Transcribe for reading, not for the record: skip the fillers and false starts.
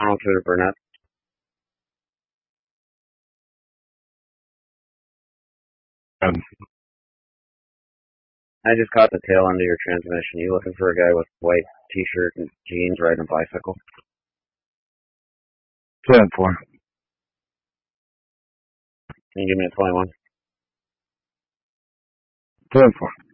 Arnold Tudor Burnett. Um, I just caught the tail end of your transmission. You looking for a guy with white t-shirt and jeans riding a bicycle? 10-4. Can you give me a 21? 10-4.